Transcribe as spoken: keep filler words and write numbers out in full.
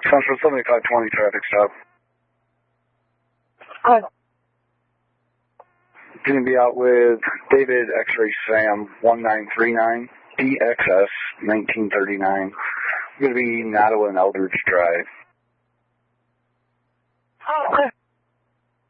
Central seventy-five twenty traffic stop. Hi. Going to be out with David X-Ray Sam one nine three nine D X S nineteen thirty-nine. Going to be Nottawa and Eldridge Drive. Oh, okay.